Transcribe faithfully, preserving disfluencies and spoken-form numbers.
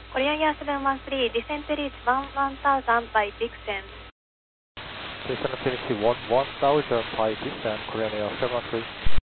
Korean Air seven one three, descent to reach one one thousand by Dixon. Descent to reach one one thousand by Dixon, Korean Air seven one three.